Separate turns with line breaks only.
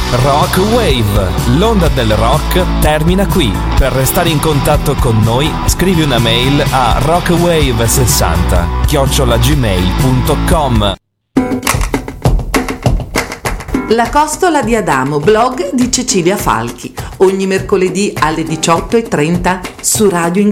Rock Wave, l'onda del rock termina qui. Per restare in contatto con noi, scrivi una mail a rockwave60@gmail.com.
La costola di Adamo, blog di Cecilia Falchi, ogni mercoledì alle 18:30 su Radio